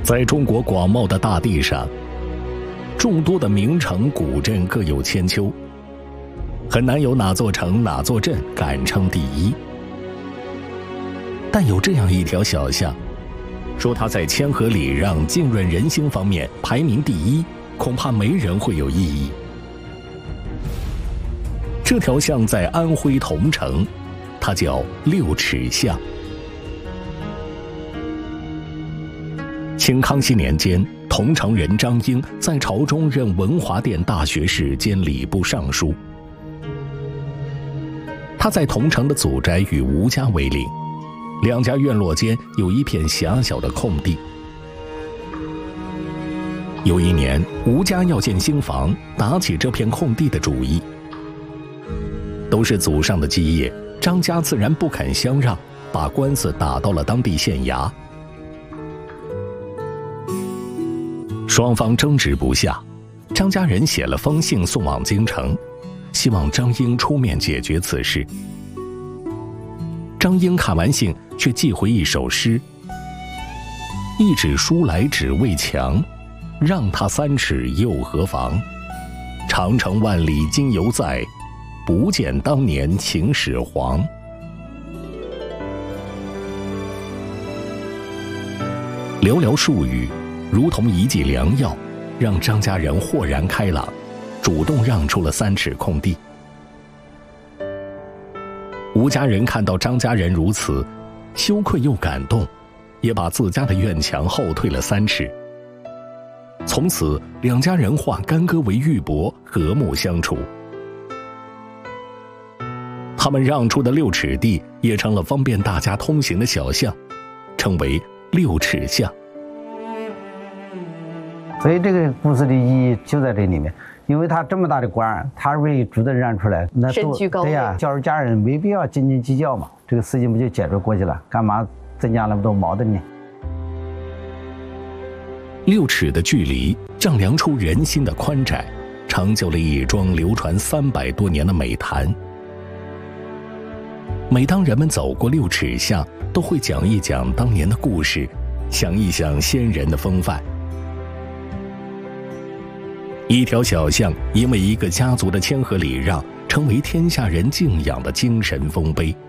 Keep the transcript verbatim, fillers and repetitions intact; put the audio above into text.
在中国广袤的大地上，众多的名城古镇各有千秋，很难有哪座城哪座镇敢称第一。但有这样一条小巷，说它在谦和礼让、浸润人心方面排名第一，恐怕没人会有异议。这条巷在安徽桐城，它叫六尺巷。清康熙年间，桐城人张英在朝中任文华殿大学士兼礼部尚书。他在桐城的祖宅与吴家为邻，两家院落间有一片狭小的空地。有一年，吴家要建新房，打起这片空地的主意。都是祖上的基业，张家自然不肯相让，把官司打到了当地县衙。双方争执不下，张家人写了封信送往京城，希望张英出面解决此事。张英看完信，却寄回一首诗：一纸书来只为墙，让他三尺又何妨？长城万里今犹在，不见当年秦始皇。寥寥数语，如同一剂良药，让张家人豁然开朗，主动让出了三尺空地。吴家人看到张家人如此，羞愧又感动，也把自家的院墙后退了三尺。从此，两家人化干戈为玉帛，和睦相处。他们让出的六尺地也成了方便大家通行的小巷，称为六尺巷。 所以这个故事的意义就在这里面，因为他这么大的官，他为主动让出来，那身居高位， 对呀，叫人家人没必要斤斤计较嘛，这个事情不就解决过去了？干嘛增加那么多矛盾呢？ 六尺的距离丈量出人心的宽窄，成就了一桩流传三百多年的美谈。每当人们走过六尺巷，都会讲一讲当年的故事，想一想先人的风范。一条小巷因为一个家族的谦和礼让，成为天下人敬仰的精神丰碑。